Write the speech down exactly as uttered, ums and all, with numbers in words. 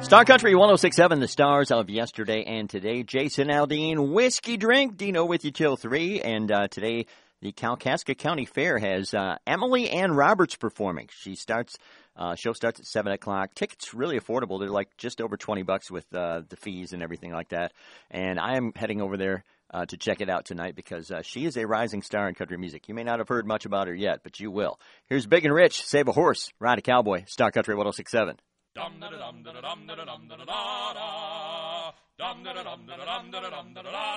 Star Country one oh six point seven, the stars of yesterday and today. Jason Aldean, Whiskey Drink. Dino with you till three. And uh, today, the Kalkaska County Fair has uh, Emily Ann Roberts performing. She starts, uh, show starts at seven o'clock. Tickets really affordable. They're like just over twenty bucks with uh, the fees and everything like that. And I am heading over there uh, to check it out tonight because uh, she is a rising star in country music. You may not have heard much about her yet, but you will. Here's Big and Rich, Save a Horse, Ride a Cowboy, Star Country one oh six point seven. Dum da dum da dum da dum da dum da da da. Dum da dum da dum da dum da da da.